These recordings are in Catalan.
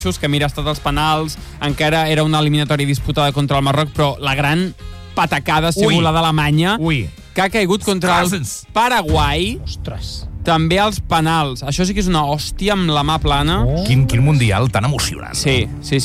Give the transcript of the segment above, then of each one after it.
que mira, ha estat als penals, encara era una eliminatòria disputada contra el Marroc, però la gran patacada ha sigut la d'Alemanya, que ha caigut contra el Paraguai. Ostres. També als penals. Això sí que és una hòstia amb la mà plana. Quin mundial tan emocionant. Sí.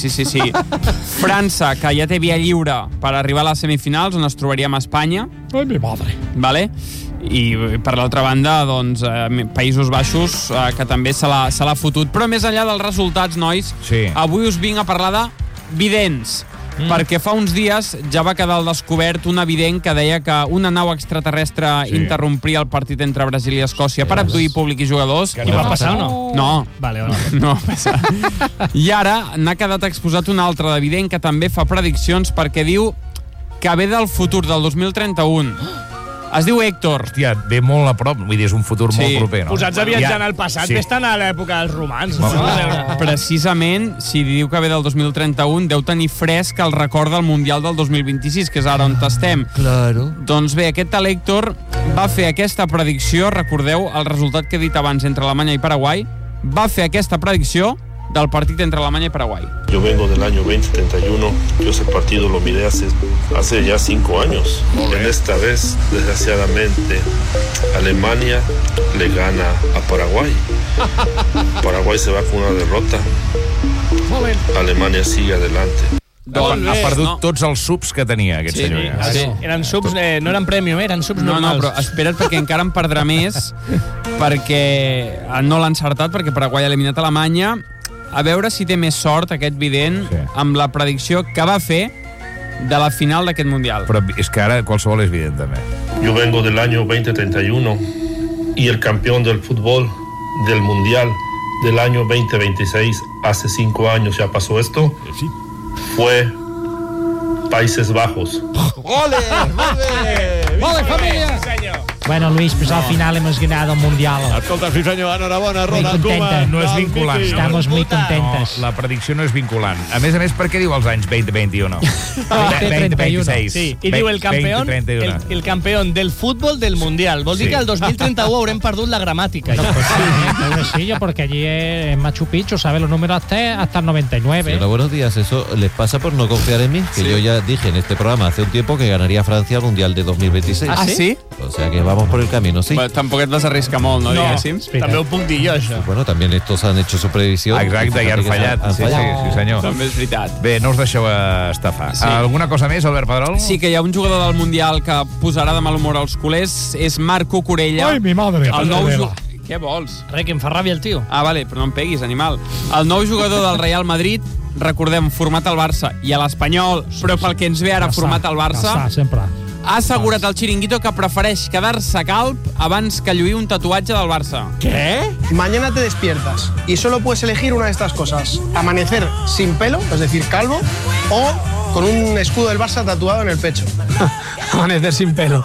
França, que ja té via lliure per arribar a les semifinals, on es trobaria amb Espanya. Ai, mi madre. Vale? I per l'altra banda, doncs, Països Baixos, que també se l'ha fotut. Però més enllà dels resultats, nois, avui us vinc a parlar de vidents. Perquè fa uns dies ja va quedar al descobert un evident que deia que una nau extraterrestre interrompria el partit entre Brasil i Escòcia per abduir públic i jugadors. I va passar o no? No. Vale. No va passar. I ara n'ha quedat exposat un altre d'evident que també fa prediccions perquè diu que ve del futur del 2031. Es diu Héctor. Hòstia, ve molt a prop, vull dir, és un futur molt proper, no? Posats a viatjar en el passat, vés-te'n a l'època dels romans. Precisament, si diu que ve del 2031, deu tenir fresc el record del Mundial del 2026, que és ara on estem. Claro. Doncs bé, aquest tal Héctor va fer aquesta predicció, recordeu el resultat que he dit abans entre Alemanya i Paraguai, va fer aquesta predicció del partit entre Alemanya y Paraguay. Yo vengo del año 2031, yo ese partido lo miré hace ya 5 años. En esta vez, desgraciadamente, Alemania le gana a Paraguay. Paraguay se va con una derrota. Alemanya sigue adelante. Ha perdut tots els subs que tenia aquest senyor. Eren subs, no eren premium, eren subs normals. No, però espera't, perquè encara en perdrà més, perquè no l'ha encertat, perquè Paraguai ha eliminat Alemanya. A veure si té més sort aquest vident amb la predicció que va fer de la final d'aquest Mundial. Però és que ara qualsevol és vident, també. Yo vengo del año 2031 y el campeón del fútbol del Mundial del año 2026, hace 5 años ya pasó esto, fue Países Bajos. ¡Ole! ¡Ole, familia! Bueno, Luis, pues al final hemos ganado el Mundial. Escolta, sí senyor, enhorabona, Ronald Koeman. No és vinculant. Estamos muy contentos. La predicció no és vinculant. A més, per què diu els anys 2021? 2031. Sí, i diu el campeón del fútbol del Mundial. Vol dir que el 2031 haurem perdut la gramàtica. Pues sí, porque allí en Machu Picchu sabe los números hasta el 99. Pero buenos días, eso les pasa por no confiar en mí, que yo ya dije en este programa hace un tiempo que ganaría Francia el Mundial de 2026. ¿Ah, sí? O sea que vamos por el camino, sí. Bueno, tampoc et vas arriscar molt, no, diguéssim? També ho puc dir jo, això. Bueno, también estos han hecho su predicción. Exacte, i han fallat. Sí, senyor. També és veritat. Bé, no us deixeu estafar. Alguna cosa més, Albert Pedrol? Sí, que hi ha un jugador del Mundial que posarà de mal humor als culers, és Marco Cucurella. Ai, mi madre. El nou Què vols? Res, que em fa ràbia el tio. Ah, vale, però no em peguis, animal. El nou jugador del Real Madrid, recordem, format al Barça i a l'Espanyol, però pel que ens ve ara format al Barça, ha assegurat al Chiringuito que prefereix quedar-se calb abans que lluir un tatuatge del Barça. ¿Qué? Mañana te despiertas y solo puedes elegir una de estas cosas. Amanecer sin pelo, es decir, calvo, o con un escudo del Barça tatuado en el pecho. Amanecer sin pelo.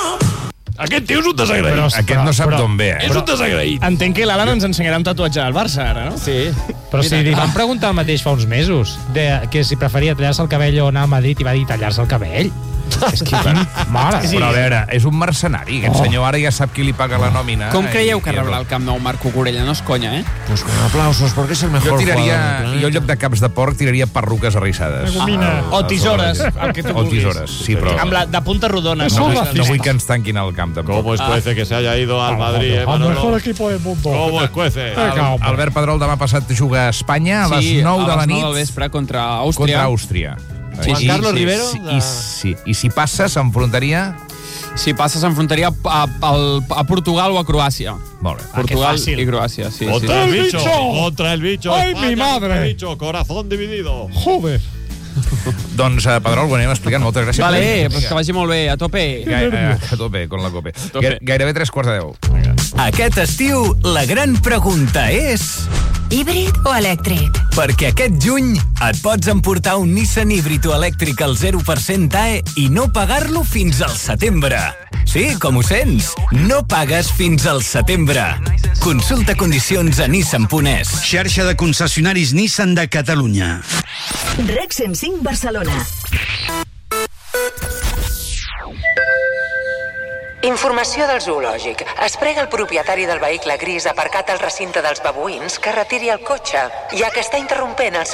Aquest tio és un desagraït. Aquest no sap d'on ve, És un desagraït. Entenc que l'Alan ens ensenyarà un tatuatge del Barça, ara, no? Sí. Però si li van preguntar el mateix fa uns mesos, que si preferia tallar-se el cabell o anar a Madrid, i va dir tallar-se el cabell. És que mare. Però a veure, és un mercenari. Aquest senyor ara ja sap qui li paga la nòmina. Com creieu que rebrà el Camp Nou Marco Cucurella? No és conya, eh? Pues con aplausos, porque es el mejor jugador. Jo en lloc de caps de porc tiraria perruques arrissades. O tisores, el que tu vulguis. O tisores, sí, però... Amb la de punta rodona. No vull que ens tanquin al camp, tampoc. ¿Cómo escuece que se haya ido al Madrid, El mejor equipo del mundo. ¿Cómo escuece? Albert Pedrol demà passat juga a Espanya a les 9 de la nit. Sí, a les 9 del vespre contra Àustria. Juan Carlos Rivero? I si passa, s'enfrontaria... Si passa, s'enfrontaria a Portugal o a Croàcia. Molt bé. Portugal i Croàcia, sí. Contra el bicho. Contra el bicho. ¡Ay, mi madre! Bicho, corazón dividido. Joder. Doncs, Pedrol, ho anem explicant. Moltes gràcies. Vale, pues que vagi molt bé. A tope. A tope, con la cope. Gairebé 3:15. Aquest estiu, la gran pregunta és... Híbrid o elèctric? Perquè aquest juny et pots emportar un Nissan híbrid o elèctric al 0% TAE i no pagar-lo fins al setembre. Sí, com ho sents, no pagues fins al setembre. Consulta condicions a Nissan.es. Xarxa de concessionaris Nissan de Catalunya. Rec 105 Barcelona. Informació del zoològic. Es prega el propietari del vehicle gris aparcat al recinte dels babuïns que retiri el cotxe, ja que està interrompent el seu